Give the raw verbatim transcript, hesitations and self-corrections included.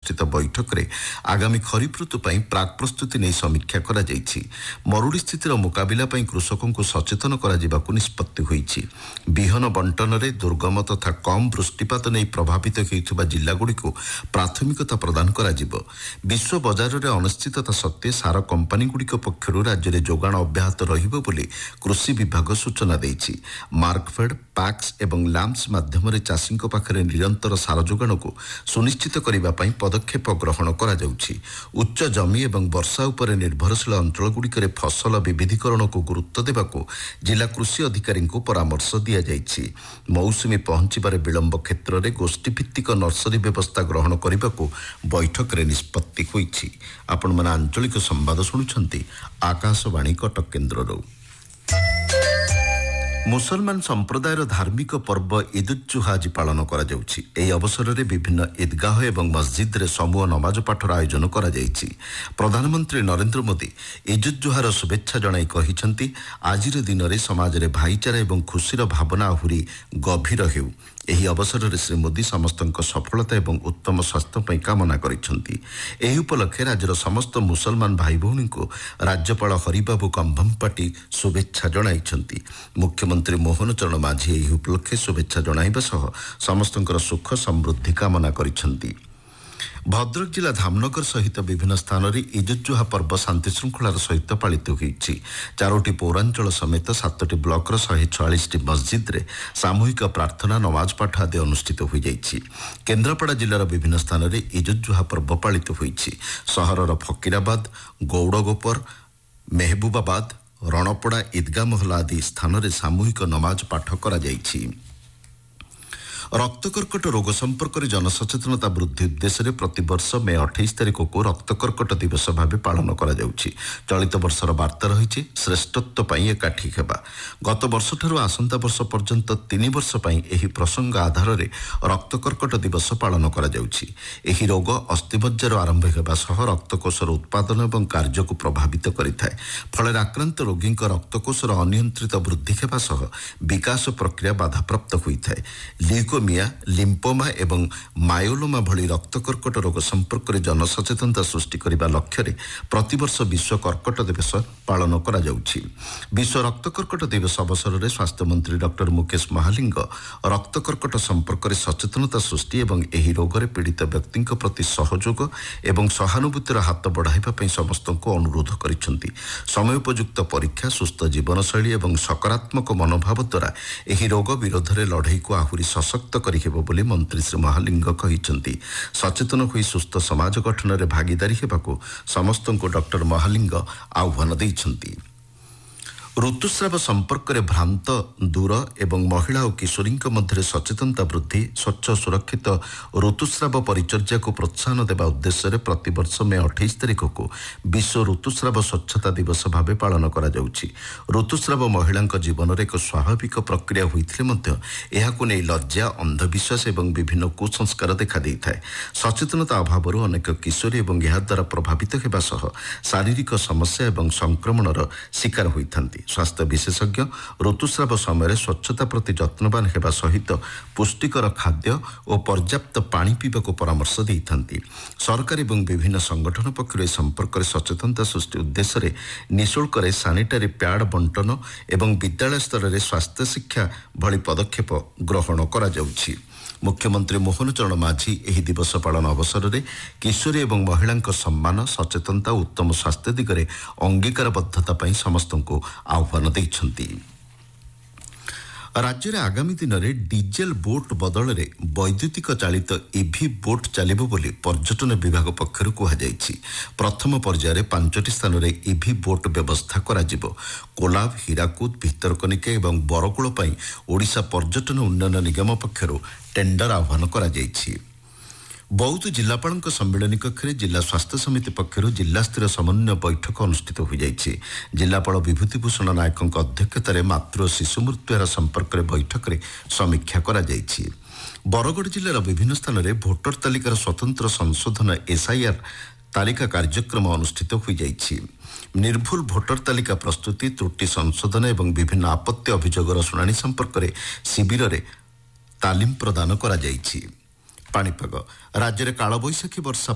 ଅନୁଷ୍ଠିତ ବୈଠକରେ ଆଗାମୀ ଖରିଫ ଋତୁ ପାଇଁ ପ୍ରାକ୍ ପ୍ରସ୍ତୁତି ନେଇ ସମୀକ୍ଷା କରାଯାଇଛି। ମରୁଡ଼ି ସ୍ଥିତିର ମୁକାବିଲା ପାଇଁ କୃଷକଙ୍କୁ ସଚେତନ କରାଯିବାକୁ ନିଷ୍ପତ୍ତି ହୋଇଛି। ବିହନ ବଣ୍ଟନରେ ଦୁର୍ଗମ ତଥା କମ୍ ବୃଷ୍ଟିପାତ ନେଇ ପ୍ରଭାବିତ ହେଉଥିବା ଜିଲ୍ଲାଗୁଡ଼ିକୁ ପ୍ରାଥମିକତା ପ୍ରଦାନ କରାଯିବ। ବିଶ୍ୱ ବଜାରରେ ଅନିଶ୍ଚିତତା ସତ୍ତ୍ୱେ ସାର କମ୍ପାନୀଗୁଡ଼ିକ ପକ୍ଷରୁ ରାଜ୍ୟରେ ଯୋଗାଣ ଅବ୍ୟାହତ ରହିବ ବୋଲି କୃଷି ବିଭାଗ ସୂଚନା ଦେଇଛି। ମାର୍କଫେଡ୍, ପାକ୍ସ ଏବଂ ଲାମ୍ସ ମାଧ୍ୟମରେ ଚାଷୀଙ୍କ ପାଖରେ ନିରନ୍ତର ସାର ଯୋଗାଣକୁ ସୁନିଶ୍ଚିତ କରିବା ପାଇଁ ପଦକ୍ଷେପ ଗ୍ରହଣ କରାଯାଉଛି। ଉଚ୍ଚ ଜମି ଏବଂ ବର୍ଷା ଉପରେ ନିର୍ଭରଶୀଳ ଅଞ୍ଚଳଗୁଡ଼ିକରେ ଫସଲ ବିବିଧୀକରଣକୁ ଗୁରୁତ୍ୱ ଦେବାକୁ ଜିଲ୍ଲା କୃଷି ଅଧିକାରୀଙ୍କୁ ପରାମର୍ଶ ଦିଆଯାଇଛି। ମୌସୁମୀ ପହଞ୍ଚିବାରେ ବିଳମ୍ବ କ୍ଷେତ୍ରରେ ଗୋଷ୍ଠୀଭିତ୍ତିକ ନର୍ସରୀ ବ୍ୟବସ୍ଥା ଗ୍ରହଣ କରିବାକୁ ବୈଠକରେ ନିଷ୍ପତ୍ତି ହୋଇଛି। ଆପଣମାନେ ଆଞ୍ଚଳିକ ସମ୍ବାଦ ଶୁଣୁଛନ୍ତି ଆକାଶବାଣୀ କଟକ କେନ୍ଦ୍ରରୁ। ମୁସଲମାନ ସମ୍ପ୍ରଦାୟର ଧାର୍ମିକ ପର୍ବ ଇଦୁଜ୍ଜୁହା ଆଜି ପାଳନ କରାଯାଉଛି। ଏହି ଅବସରରେ ବିଭିନ୍ନ ଇଦଗାହ ଏବଂ ମସଜିଦ୍ରେ ସମୂହ ନମାଜ ପାଠର ଆୟୋଜନ କରାଯାଇଛି। ପ୍ରଧାନମନ୍ତ୍ରୀ ନରେନ୍ଦ୍ର ମୋଦି ଇଦୁଜ୍ଜୁହାର ଶୁଭେଚ୍ଛା ଜଣାଇ କହିଛନ୍ତି, ଆଜିର ଦିନରେ ସମାଜରେ ଭାଇଚାରା ଏବଂ ଖୁସିର ଭାବନା ଆହୁରି ଗଭୀର ହେଉ। ଏହି ଅବସରରେ ଶ୍ରୀ ମୋଦି ସମସ୍ତଙ୍କ ସଫଳତା ଏବଂ ଉତ୍ତମ ସ୍ୱାସ୍ଥ୍ୟ ପାଇଁ କାମନା କରିଛନ୍ତି। ଏହି ଉପଲକ୍ଷେ ରାଜ୍ୟର ସମସ୍ତ ମୁସଲମାନ ଭାଇ ଭଉଣୀଙ୍କୁ ରାଜ୍ୟପାଳ ହରିବାବୁ କମ୍ଭମ୍ପାଟି ଶୁଭେଚ୍ଛା ଜଣାଇଛନ୍ତି। ମୁଖ୍ୟମନ୍ତ୍ରୀ ମୋହନ ଚରଣ ମାଝୀ ଏହି ଉପଲକ୍ଷେ ଶୁଭେଚ୍ଛା ଜଣାଇବା ସହ ସମସ୍ତଙ୍କର ସୁଖ ସମୃଦ୍ଧି କାମନା କରିଛନ୍ତି। ଭଦ୍ରକ ଜିଲ୍ଲା ଧାମନଗର ସହିତ ବିଭିନ୍ନ ସ୍ଥାନରେ ଇଦୁଜ୍ଜୁହା ପର୍ବ ଶାନ୍ତି ଶୃଙ୍ଖଳାର ସହିତ ପାଳିତ ହୋଇଛି। ଚାରୋଟି ପୌରାଞ୍ଚଳ ସମେତ ସାତଟି ବ୍ଲକର ଶହେ ଛୟାଳିଶଟି ମସଜିଦ୍ରେ ସାମୂହିକ ପ୍ରାର୍ଥନା, ନମାଜ ପାଠ ଆଦି ଅନୁଷ୍ଠିତ ହୋଇଯାଇଛି। କେନ୍ଦ୍ରାପଡ଼ା ଜିଲ୍ଲାର ବିଭିନ୍ନ ସ୍ଥାନରେ ଇଦୁଜ୍ଜୁହା ପର୍ବ ପାଳିତ ହୋଇଛି। ସହରର ଫକିରାବାଦ, ଗୌଡ଼ଗୋପର, ମେହବୁବାବାଦ, ରଣପଡ଼ା, ଇଦଗା ମହଲା ଆଦି ସ୍ଥାନରେ ସାମୂହିକ ନମାଜ ପାଠ କରାଯାଇଛି। ରକ୍ତ କର୍କଟ ରୋଗ ସମ୍ପର୍କରେ ଜନସଚେତନତା ବୃଦ୍ଧି ଉଦ୍ଦେଶ୍ୟରେ ପ୍ରତିବର୍ଷ ମେ ଅଠେଇଶ ତାରିଖକୁ ରକ୍ତ କର୍କଟ ଦିବସ ଭାବେ ପାଳନ କରାଯାଉଛି। ଚଳିତ ବର୍ଷର ବାର୍ତ୍ତା ରହିଛି ଶ୍ରେଷ୍ଠତ୍ୱ ପାଇଁ ଏକାଠି ହେବା। ଗତ ବର୍ଷଠାରୁ ଆସନ୍ତା ବର୍ଷ ପର୍ଯ୍ୟନ୍ତ ତିନି ବର୍ଷ ପାଇଁ ଏହି ପ୍ରସଙ୍ଗ ଆଧାରରେ ରକ୍ତ କର୍କଟ ଦିବସ ପାଳନ କରାଯାଉଛି। ଏହି ରୋଗ ଅସ୍ଥିମଜ୍ଜାରୁ ଆରମ୍ଭ ହେବା ସହ ରକ୍ତକୋଷର ଉତ୍ପାଦନ ଏବଂ କାର୍ଯ୍ୟକୁ ପ୍ରଭାବିତ କରିଥାଏ। ଫଳରେ ଆକ୍ରାନ୍ତ ରୋଗୀଙ୍କ ରକ୍ତକୋଷର ଅନିୟନ୍ତ୍ରିତ ବୃଦ୍ଧି ହେବା ସହ ବିକାଶ ପ୍ରକ୍ରିୟା ବାଧାପ୍ରାପ୍ତ ହୋଇଥାଏ। ଲିଉକୋମିଆ, ଲିମ୍ପୋମା ଏବଂ ମାୟୋଲୋମା ଭଳି ରକ୍ତ କର୍କଟ ରୋଗ ସମ୍ପର୍କରେ ଜନସଚେତନତା ସୃଷ୍ଟି କରିବା ଲକ୍ଷ୍ୟରେ ପ୍ରତିବର୍ଷ ବିଶ୍ୱ କର୍କଟ ଦିବସ ପାଳନ କରାଯାଉଛି। ବିଶ୍ୱ ରକ୍ତ କର୍କଟ ଦିବସ ଅବସରରେ ସ୍ୱାସ୍ଥ୍ୟମନ୍ତ୍ରୀ ଡକ୍ଟର ମୁକେଶ ମହାଲିଙ୍ଗ ରକ୍ତ କର୍କଟ ସମ୍ପର୍କରେ ସଚେତନତା ସୃଷ୍ଟି ଏବଂ ଏହି ରୋଗରେ ପୀଡ଼ିତ ବ୍ୟକ୍ତିଙ୍କ ପ୍ରତି ସହଯୋଗ ଏବଂ ସହାନୁଭୂତିର ହାତ ବଢ଼ାଇବା ପାଇଁ ସମସ୍ତଙ୍କୁ ଅନୁରୋଧ କରିଛନ୍ତି। ସମୟୋପଯୁକ୍ତ ପରୀକ୍ଷା, ସୁସ୍ଥ ଜୀବନଶୈଳୀ ଏବଂ ସକାରାତ୍ମକ ମନୋଭାବ ଦ୍ୱାରା ଏହି ରୋଗ ବିରୋଧରେ ଲଢ଼େଇକୁ ଆହୁରି ସଶକ୍ତ କରିହେବ ବୋଲି ମନ୍ତ୍ରୀ ଶ୍ରୀ ମହାଲିଙ୍ଗ କହିଛନ୍ତି। ସଚେତନ ହୋଇ ସୁସ୍ଥ ସମାଜ ଗଠନରେ ଭାଗିଦାରୀ ହେବାକୁ ସମସ୍ତଙ୍କୁ ଡକ୍ଟର ମହାଲିଙ୍ଗ ଆହ୍ୱାନ ଦେଇଛନ୍ତି। ଋତୁସ୍ରାବ ସମ୍ପର୍କରେ ଭ୍ରାନ୍ତ ଦୂର ଏବଂ ମହିଳା ଓ କିଶୋରୀଙ୍କ ମଧ୍ୟରେ ସଚେତନତା ବୃଦ୍ଧି, ସ୍ୱଚ୍ଛ ସୁରକ୍ଷିତ ଋତୁସ୍ରାବ ପରିଚର୍ଯ୍ୟାକୁ ପ୍ରୋତ୍ସାହନ ଦେବା ଉଦ୍ଦେଶ୍ୟରେ ପ୍ରତିବର୍ଷ ମେ ଅଠେଇଶ ତାରିଖକୁ ବିଶ୍ୱ ଋତୁସ୍ରାବ ସ୍ୱଚ୍ଛତା ଦିବସ ଭାବେ ପାଳନ କରାଯାଉଛି। ଋତୁସ୍ରାବ ମହିଳାଙ୍କ ଜୀବନରେ ଏକ ସ୍ୱାଭାବିକ ପ୍ରକ୍ରିୟା ହୋଇଥିଲେ ମଧ୍ୟ ଏହାକୁ ନେଇ ଲଜ୍ଜା, ଅନ୍ଧବିଶ୍ୱାସ ଏବଂ ବିଭିନ୍ନ କୁସଂସ୍କାର ଦେଖାଦେଇଥାଏ। ସଚେତନତା ଅଭାବରୁ ଅନେକ କିଶୋରୀ ଏବଂ ଏହାଦ୍ୱାରା ପ୍ରଭାବିତ ହେବା ସହ ଶାରୀରିକ ସମସ୍ୟା ଏବଂ ସଂକ୍ରମଣର ଶିକାର ହୋଇଥାନ୍ତି। ସ୍ୱାସ୍ଥ୍ୟ ବିଶେଷଜ୍ଞ ଋତୁସ୍ରାବ ସମୟରେ ସ୍ୱଚ୍ଛତା ପ୍ରତି ଯତ୍ନବାନ ହେବା ସହିତ ପୁଷ୍ଟିକର ଖାଦ୍ୟ ଓ ପର୍ଯ୍ୟାପ୍ତ ପାଣି ପିଇବାକୁ ପରାମର୍ଶ ଦେଇଥାନ୍ତି। ସରକାର ଏବଂ ବିଭିନ୍ନ ସଂଗଠନ ପକ୍ଷରୁ ଏ ସମ୍ପର୍କରେ ସଚେତନତା ସୃଷ୍ଟି ଉଦ୍ଦେଶ୍ୟରେ ନିଃଶୁଳ୍କରେ ସାନିଟାରୀ ପ୍ୟାଡ୍ ବଣ୍ଟନ ଏବଂ ବିଦ୍ୟାଳୟ ସ୍ତରରେ ସ୍ୱାସ୍ଥ୍ୟ ଶିକ୍ଷା ଭଳି ପଦକ୍ଷେପ ଗ୍ରହଣ କରାଯାଉଛି। ମୁଖ୍ୟମନ୍ତ୍ରୀ ମୋହନ ଚରଣ ମାଝୀ ଏହି ଦିବସ ପାଳନ ଅବସରରେ କିଶୋରୀ ଏବଂ ମହିଳାଙ୍କ ସମ୍ମାନ, ସଚେତନତା ଓ ଉତ୍ତମ ସ୍ୱାସ୍ଥ୍ୟ ଦିଗରେ ଅଙ୍ଗୀକାରବଦ୍ଧତା ପାଇଁ ସମସ୍ତଙ୍କୁ ଆହ୍ୱାନ ଦେଇଛନ୍ତି। ରାଜ୍ୟରେ ଆଗାମୀ ଦିନରେ ଡିଜେଲ ବୋଟ୍ ବଦଳରେ ବୈଦ୍ୟୁତିକ ଚାଳିତ ଇଭି ବୋଟ୍ ଚାଲିବ ବୋଲି ପର୍ଯ୍ୟଟନ ବିଭାଗ ପକ୍ଷରୁ କୁହାଯାଇଛି। ପ୍ରଥମ ପର୍ଯ୍ୟାୟରେ ପାଞ୍ଚଟି ସ୍ଥାନରେ ଇଭି ବୋଟ୍ ବ୍ୟବସ୍ଥା କରାଯିବ। କୋଲାବ, ହୀରାକୁଦ, ଭିତରକନିକା ଏବଂ ବରକୂଳ ପାଇଁ ଓଡ଼ିଶା ପର୍ଯ୍ୟଟନ ଉନ୍ନୟନ ନିଗମ ପକ୍ଷରୁ ଟେଣ୍ଡର ଆହ୍ୱାନ କରାଯାଇଛି। ବୌଦ୍ଧ ଜିଲ୍ଲାପାଳଙ୍କ ସମ୍ମିଳନୀ କକ୍ଷରେ ଜିଲ୍ଲା ସ୍ୱାସ୍ଥ୍ୟ ସମିତି ପକ୍ଷରୁ ଜିଲ୍ଲାସ୍ତରୀୟ ସମନ୍ୱୟ ବୈଠକ ଅନୁଷ୍ଠିତ ହୋଇଯାଇଛି। ଜିଲ୍ଲାପାଳ ବିଭୂତିଭୂଷଣ ନାୟକଙ୍କ ଅଧ୍ୟକ୍ଷତାରେ ମାତୃ ଓ ଶିଶୁ ମୃତ୍ୟୁହାର ସମ୍ପର୍କରେ ବୈଠକରେ ସମୀକ୍ଷା କରାଯାଇଛି। ବରଗଡ଼ ଜିଲ୍ଲାର ବିଭିନ୍ନ ସ୍ଥାନରେ ଭୋଟର ତାଲିକାର ସ୍ୱତନ୍ତ୍ର ସଂଶୋଧନ ଏସ୍ଆଇଆର୍ ତାଲିକା କାର୍ଯ୍ୟକ୍ରମ ଅନୁଷ୍ଠିତ ହୋଇଯାଇଛି। ନିର୍ଭୁଲ ଭୋଟର ତାଲିକା ପ୍ରସ୍ତୁତି, ତ୍ରୁଟି ସଂଶୋଧନ ଏବଂ ବିଭିନ୍ନ ଆପତ୍ତି ଅଭିଯୋଗର ଶୁଣାଣି ସମ୍ପର୍କରେ ଶିବିରରେ ତାଲିମ ପ୍ରଦାନ କରାଯାଇଛି। ପାଣିପାଗ ରାଜ୍ୟରେ କାଳବୈଶାଖୀ ବର୍ଷା